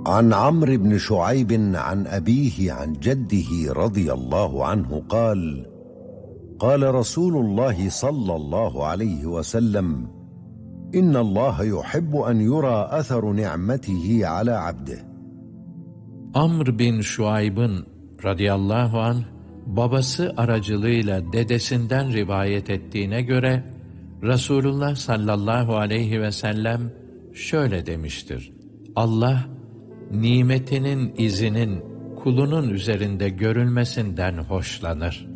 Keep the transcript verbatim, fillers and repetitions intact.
عن عمرو بن شعيب عن أبيه عن جده رضي الله عنه قال قال رسول الله صلى الله عليه وسلم إن الله يحب أن يرى أثر نعمته على عبده. Amr bin Şuayb'ın radıyallahu anh, babası aracılığıyla dedesinden rivayet ettiğine göre, Resulullah sallallahu aleyhi ve sellem şöyle demiştir: Allah, nimetinin izinin kulunun üzerinde görülmesinden hoşlanır.